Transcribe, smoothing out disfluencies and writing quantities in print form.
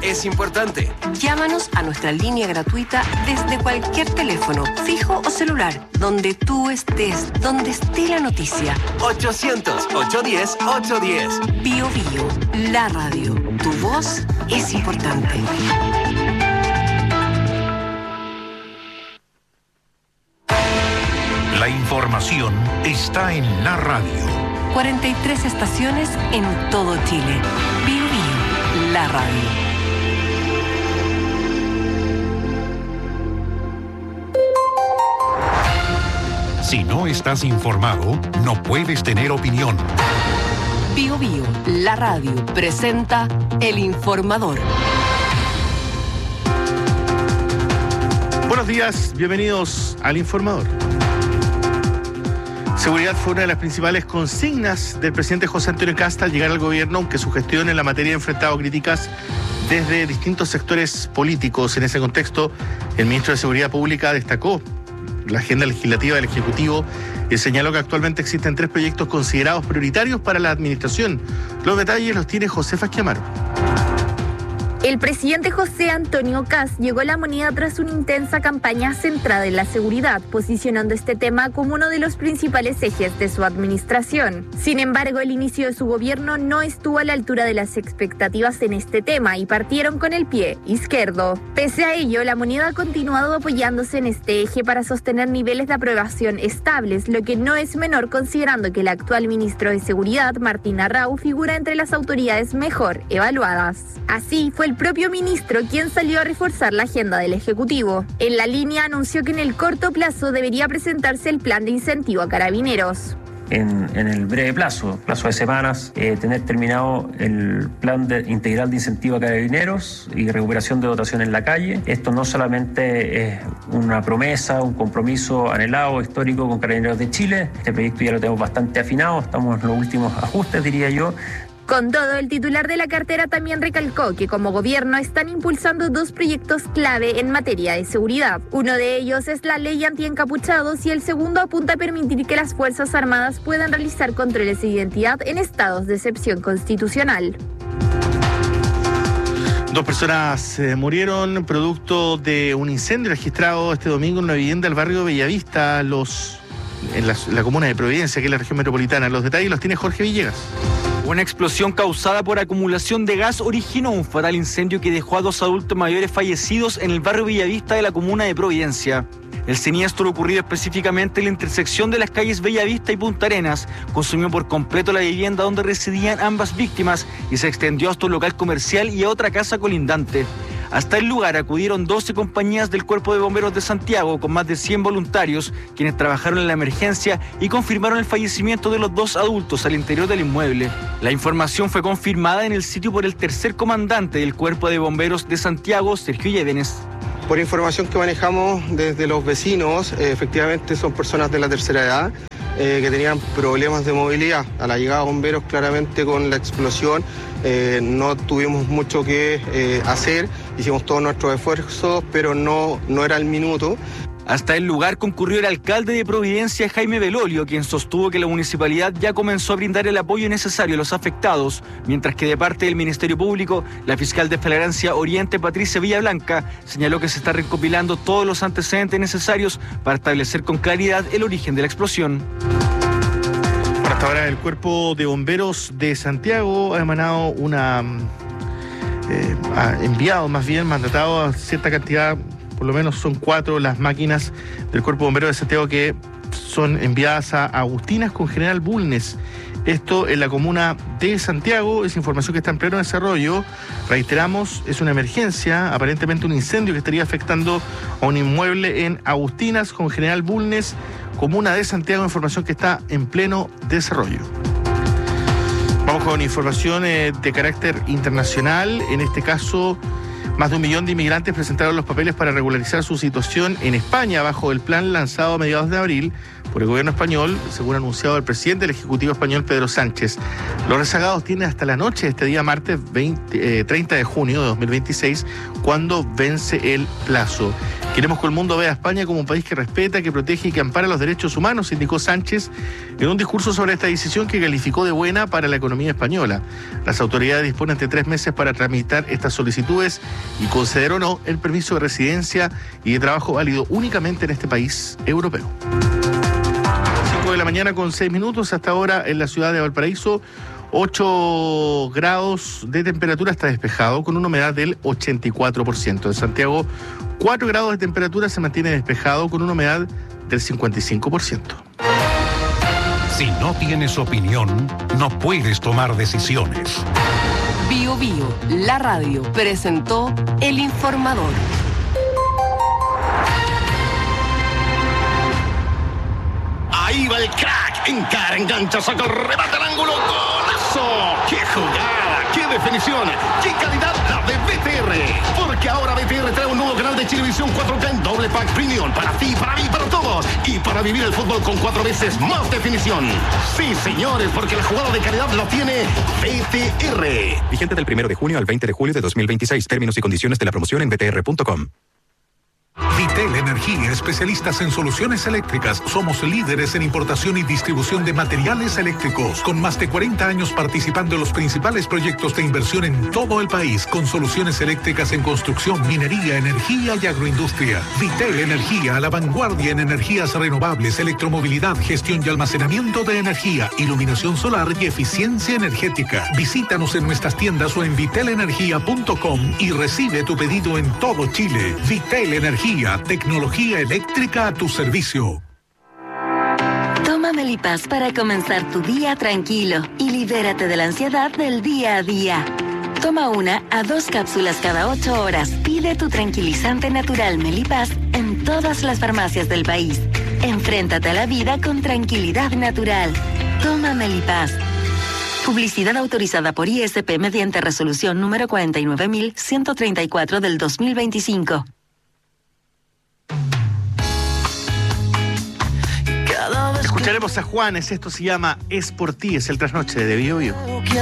es importante. Llámanos a nuestra línea gratuita desde cualquier teléfono, fijo o celular, donde tú estés, donde esté la noticia. 800-810-810. Bio Bio, la radio. Tu voz es importante. La información está en la radio. 43 estaciones en todo Chile. Bio Bio, la radio. Si no estás informado, no puedes tener opinión. Bio Bio, la radio, presenta El Informador. Buenos días, bienvenidos al Informador. Seguridad fue una de las principales consignas del presidente José Antonio Kast al llegar al gobierno, aunque su gestión en la materia ha enfrentado críticas desde distintos sectores políticos. En ese contexto, el ministro de Seguridad Pública destacó la agenda legislativa del Ejecutivo y señaló que actualmente existen 3 proyectos considerados prioritarios para la administración. Los detalles los tiene Josefa Esquiamaro. El presidente José Antonio Kast llegó a La Moneda tras una intensa campaña centrada en la seguridad, posicionando este tema como uno de los principales ejes de su administración. Sin embargo, el inicio de su gobierno no estuvo a la altura de las expectativas en este tema y partieron con el pie izquierdo. Pese a ello, La Moneda ha continuado apoyándose en este eje para sostener niveles de aprobación estables, lo que no es menor considerando que el actual ministro de Seguridad, Martín Arrau, figura entre las autoridades mejor evaluadas. Así, fue el propio ministro quien salió a reforzar la agenda del Ejecutivo. En la línea anunció que en el corto plazo debería presentarse el plan de incentivo a carabineros. En el breve plazo de semanas, tener terminado el plan integral de incentivo a carabineros y recuperación de dotación en la calle. Esto no solamente es una promesa, un compromiso anhelado, histórico con Carabineros de Chile. Este proyecto ya lo tenemos bastante afinado, estamos en los últimos ajustes, diría yo. Con todo, el titular de la cartera también recalcó que como gobierno están impulsando 2 proyectos clave en materia de seguridad. Uno de ellos es la ley antiencapuchados y el segundo apunta a permitir que las Fuerzas Armadas puedan realizar controles de identidad en estados de excepción constitucional. 2 personas murieron producto de un incendio registrado este domingo en una vivienda del barrio Bellavista, en la comuna de Providencia, que es la región metropolitana. Los detalles los tiene Jorge Villegas. Una explosión causada por acumulación de gas originó un fatal incendio que dejó a 2 adultos mayores fallecidos en el barrio Bellavista de la comuna de Providencia. El siniestro, ocurrido específicamente en la intersección de las calles Bellavista y Punta Arenas, consumió por completo la vivienda donde residían ambas víctimas y se extendió hasta un local comercial y a otra casa colindante. Hasta el lugar acudieron 12 compañías del Cuerpo de Bomberos de Santiago con más de 100 voluntarios, quienes trabajaron en la emergencia y confirmaron el fallecimiento de los 2 adultos al interior del inmueble. La información fue confirmada en el sitio por el tercer comandante del Cuerpo de Bomberos de Santiago, Sergio Llévenes. Por información que manejamos desde los vecinos, efectivamente son personas de la tercera edad que tenían problemas de movilidad. A la llegada de bomberos, claramente con la explosión, no tuvimos mucho que hacer, hicimos todos nuestros esfuerzos, pero no era el minuto. Hasta el lugar concurrió el alcalde de Providencia, Jaime Belolio, quien sostuvo que la municipalidad ya comenzó a brindar el apoyo necesario a los afectados, mientras que de parte del Ministerio Público, la fiscal de Flagrancia Oriente, Patricia Villablanca, señaló que se está recopilando todos los antecedentes necesarios para establecer con claridad el origen de la explosión. Bueno, hasta ahora el Cuerpo de Bomberos de Santiago ha emanado mandatado a cierta cantidad. Por lo menos son 4 las máquinas del Cuerpo de Bomberos de Santiago que son enviadas a Agustinas con General Bulnes. Esto en la comuna de Santiago, es información que está en pleno desarrollo. Reiteramos, es una emergencia, aparentemente un incendio que estaría afectando a un inmueble en Agustinas con General Bulnes, comuna de Santiago, información que está en pleno desarrollo. Vamos con información de carácter internacional, en este caso. Más de 1 millón de inmigrantes presentaron los papeles para regularizar su situación en España bajo el plan lanzado a mediados de abril por el gobierno español, según ha anunciado el presidente del Ejecutivo español, Pedro Sánchez. Los rezagados tienen hasta la noche de este día martes 30 de junio de 2026, cuando vence el plazo. Queremos que el mundo vea a España como un país que respeta, que protege y que ampara los derechos humanos, indicó Sánchez en un discurso sobre esta decisión que calificó de buena para la economía española. Las autoridades disponen de 3 meses para tramitar estas solicitudes y conceder o no el permiso de residencia y de trabajo válido únicamente en este país europeo. 5 de la mañana con 6 minutos, hasta ahora en la ciudad de Valparaíso. 8 grados de temperatura, está despejado con una humedad del 84%. En Santiago, 4 grados de temperatura, se mantiene despejado con una humedad del 55%. Si no tienes opinión, no puedes tomar decisiones. Bio Bio, la radio, presentó El Informador. Ahí va el crack, encara, engancha, saca el remate al ángulo, ¡golazo! ¡Qué jugada! ¡Qué definición! ¡Qué calidad la de BTR! Porque ahora BTR trae un nuevo canal de Chilevisión 4K en doble pack premium para ti, para mí, para todos, y para vivir el fútbol con 4 veces más definición. Sí, señores, porque la jugada de calidad la tiene BTR. Vigente del 1 de junio al 20 de julio de 2026. Términos y condiciones de la promoción en btr.com. Vitel Energía, especialistas en soluciones eléctricas. Somos líderes en importación y distribución de materiales eléctricos, con más de 40 años participando en los principales proyectos de inversión en todo el país, con soluciones eléctricas en construcción, minería, energía y agroindustria. Vitel Energía, a la vanguardia en energías renovables, electromovilidad, gestión y almacenamiento de energía, iluminación solar y eficiencia energética. Visítanos en nuestras tiendas o en vitelenergia.com y recibe tu pedido en todo Chile. Vitel Energía, tecnología eléctrica a tu servicio. Toma Melipaz para comenzar tu día tranquilo y libérate de la ansiedad del día a día. Toma 1 a 2 cápsulas cada 8 horas. Pide tu tranquilizante natural Melipaz en todas las farmacias del país. Enfréntate a la vida con tranquilidad natural. Toma Melipaz. Publicidad autorizada por ISP mediante resolución número 49.134 del 2025. Escucharemos a Juanes, esto se llama Es por ti, es el trasnoche de Bio Bio.